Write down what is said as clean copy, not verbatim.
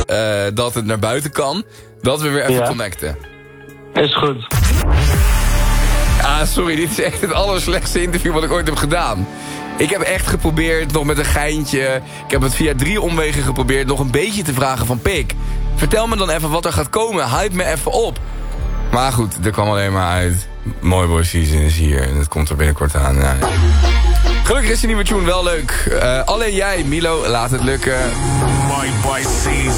dat het naar buiten kan, dat we weer even connecten. Is goed. Ah, sorry, dit is echt het allerslechtste interview wat ik ooit heb gedaan. Ik heb echt geprobeerd, nog met een geintje. Ik heb het via 3 omwegen geprobeerd nog een beetje te vragen van Pik. Vertel me dan even wat er gaat komen. Hype me even op. Maar goed, er kwam alleen maar uit. Mooi Boy Season is hier en het komt er binnenkort aan. Ja. Gelukkig is de nieuwe tune wel leuk. Alleen jij, Milo, laat het lukken. Mooi Boy Season.